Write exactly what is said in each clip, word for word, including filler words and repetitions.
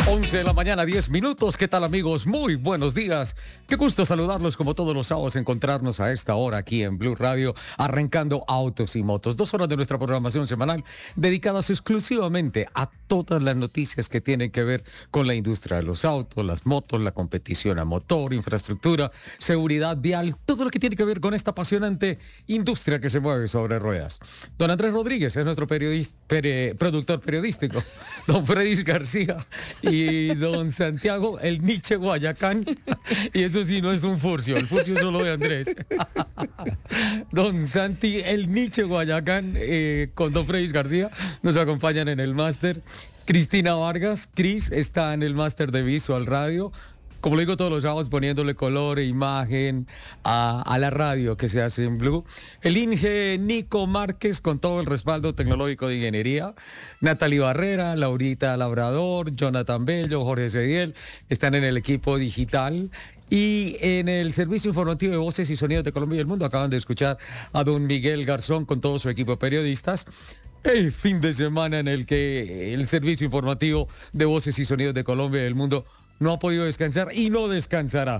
once de la mañana, diez minutos. ¿Qué tal, amigos? Muy buenos días. Qué gusto saludarlos como todos los sábados, encontrarnos a esta hora aquí en Blue Radio, arrancando Autos y Motos. Dos horas de nuestra programación semanal dedicadas exclusivamente a todas las noticias que tienen que ver con la industria de los autos, las motos, la competición a motor, infraestructura, seguridad vial, todo lo que tiene que ver con esta apasionante industria que se mueve sobre ruedas. Don Andrés Rodríguez es nuestro periodista, pere, productor periodístico. Don Freddy García y don Santiago, el Nietzsche Guayacán, y eso sí no es un furcio, el furcio es solo de Andrés. Don Santi, el Nietzsche Guayacán, eh, con don Freddy García, nos acompañan en el máster. Cristina Vargas, Cris, está en el máster de Visual Radio. Como lo digo todos los sábados, poniéndole color e imagen a, a la radio que se hace en Blue. El Inge Nico Márquez, con todo el respaldo tecnológico de ingeniería. Natalie Barrera, Laurita Labrador, Jonathan Bello, Jorge Cediel, están en el equipo digital. Y en el servicio informativo de Voces y Sonidos de Colombia y el Mundo acaban de escuchar a don Miguel Garzón con todo su equipo de periodistas. El fin de semana en el que el servicio informativo de Voces y Sonidos de Colombia y el Mundo no ha podido descansar y no descansará,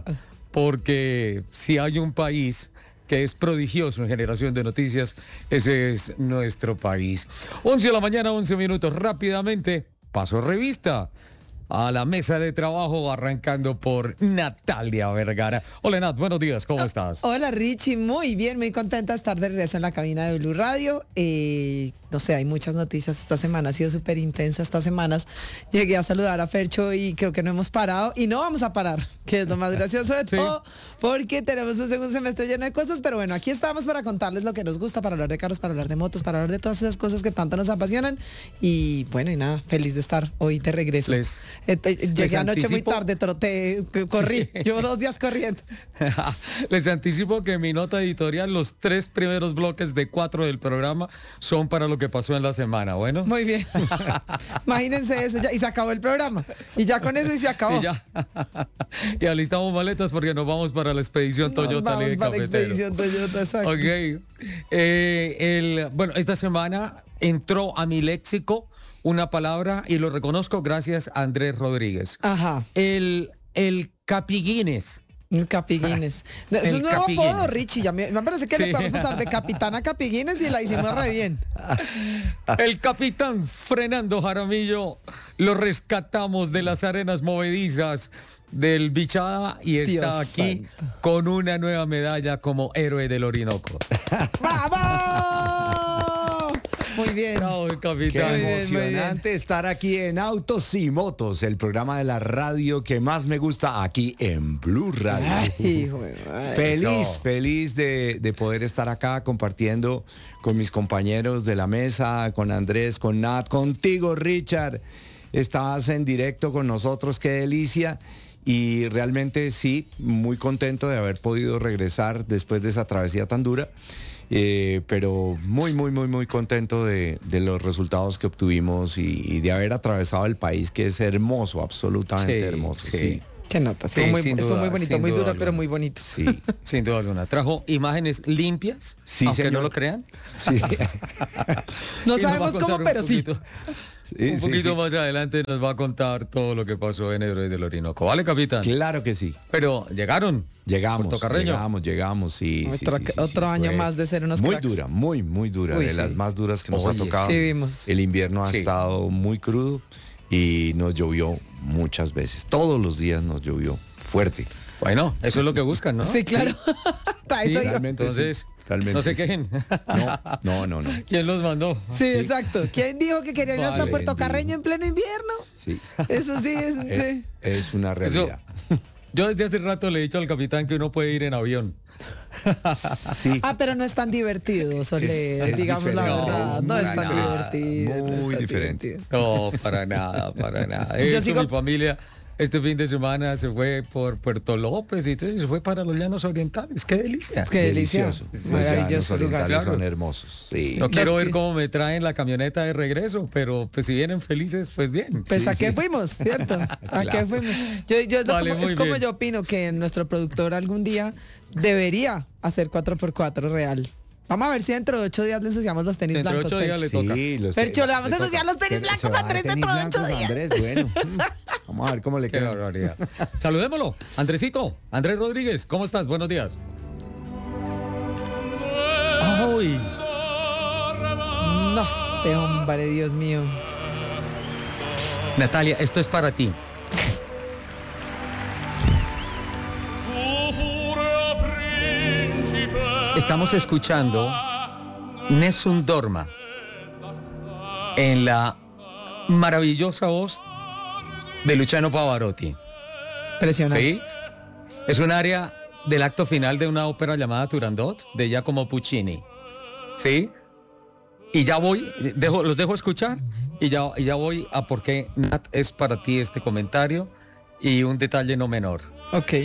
porque si hay un país que es prodigioso en generación de noticias, ese es nuestro país. once de la mañana, once minutos, rápidamente, paso revista a la mesa de trabajo, arrancando por Natalia Vergara. Hola, Nat, buenos días, ¿cómo estás? Hola, Richie, muy bien, muy contenta de estar de regreso en la cabina de Blue Radio. Eh, no sé, hay muchas noticias esta semana, ha sido súper intensa estas semanas. Llegué a saludar a Fercho y creo que no hemos parado y no vamos a parar, que es lo más gracioso de sí. todo, porque tenemos un segundo semestre lleno de cosas, pero bueno, aquí estamos para contarles lo que nos gusta, para hablar de carros, para hablar de motos, para hablar de todas esas cosas que tanto nos apasionan. Y bueno, y nada, feliz de estar hoy de regreso. Les... Llegué anoche muy tarde, troté, corrí, sí. Llevo dos días corriendo. Les anticipo que en mi nota editorial los tres primeros bloques de cuatro del programa son para lo que pasó en la semana, ¿bueno? Muy bien. Imagínense eso, ya, y se acabó el programa. Y ya con eso y se acabó. Y ya. Y alistamos maletas porque nos vamos para la expedición nos Toyota. Vamos para la expedición Toyota, exacto. Ok. Eh, el, bueno, esta semana entró a mi léxico una palabra, y lo reconozco gracias a Andrés Rodríguez. Ajá. El, el Capiguines. El Capiguines. Es un nuevo apodo, Richie. Ya me, me parece que sí. Le podemos pasar de capitán a Capiguines y la hicimos re bien. El capitán Fernando Jaramillo lo rescatamos de las arenas movedizas del Bichada y está Dios aquí santo. Con una nueva medalla como héroe del Orinoco. ¡Vamos! Muy bien. Bravo, capitán. Qué emocionante estar aquí en Autos y Motos, el programa de la radio que más me gusta aquí en Blue Radio. Ay, feliz, eso. feliz de, de poder estar acá compartiendo con mis compañeros de la mesa, con Andrés, con Nat, contigo, Richard. Estabas en directo con nosotros, qué delicia. Y realmente sí, muy contento de haber podido regresar después de esa travesía tan dura. Eh, pero muy, muy, muy, muy contento de, de los resultados que obtuvimos y, y de haber atravesado el país, que es hermoso, absolutamente sí, hermoso. Sí. sí. Qué nota, estuvo, sí, muy, estuvo duda, muy bonito, muy duro, pero muy bonito. Sí, sin duda alguna. Trajo imágenes limpias, sí, aunque señor. No lo crean. Sí. No sabemos cómo, pero sí. Sí, un poquito sí, sí. más adelante nos va a contar todo lo que pasó en Héroes del Orinoco. ¿Vale, capitán? Claro que sí. Pero llegaron. Llegamos, llegamos, llegamos, sí. Otro, sí, sí, otro sí, año más de ser unos muy cracks. dura, muy, muy dura. Uy, de sí. las más duras que nos Oye, ha tocado. Sí, vimos. El invierno ha sí. estado muy crudo y nos llovió muchas veces. Todos los días nos llovió fuerte. Bueno, eso es lo que buscan, ¿no? Sí, claro. Sí, sí, entonces... Sí. Realmente no se quejen. No, no, no, no. ¿Quién los mandó? Sí, sí. exacto. ¿Quién dijo que querían ir vale, hasta Puerto Carreño en pleno invierno? Sí. Eso sí es... Es, sí. es una realidad. Eso, yo desde hace rato le he dicho al capitán que uno puede ir en avión. Sí. Ah, pero no es tan divertido, Soler, es, es digamos diferente. La verdad. No, no es tan nada, divertido. Muy no es tan diferente. Divertido. No, para nada, para nada. Yo sigo... Mi familia... Este fin de semana se fue por Puerto López y se fue para los Llanos Orientales. ¡Qué delicia! ¡Qué delicioso! Los Llanos Orientales son hermosos. Sí. No quiero ver cómo me traen la camioneta de regreso, pero pues si vienen felices, pues bien. Pues sí, a qué sí. fuimos, ¿cierto? ¿A claro. qué fuimos? Yo, yo es, vale, como, es como yo opino que nuestro productor algún día debería hacer cuatro por cuatro real. Vamos a ver si dentro de ocho días le ensuciamos los tenis Dentro de blancos. ocho días Fercho. le toca. Sí, los Fercho, te- le vamos a toca. ensuciar los tenis Pero blancos se va a Andrés de tenis dentro de ocho blancos, días. Andrés, bueno. mm, Vamos a ver cómo le Qué queda. barbaridad. Saludémoslo. Andresito, Andrés Rodríguez, ¿cómo estás? Buenos días. ¡Ay! No, este hombre, Dios mío. Natalia, esto es para ti. Estamos escuchando Nessun Dorma en la maravillosa voz de Luciano Pavarotti. Impresionante. ¿Sí? Es un área del acto final de una ópera llamada Turandot de Giacomo Puccini. ¿Sí? Y ya voy, dejo, los dejo escuchar y ya, y ya voy a por qué Nat es para ti este comentario y un detalle no menor. Ok.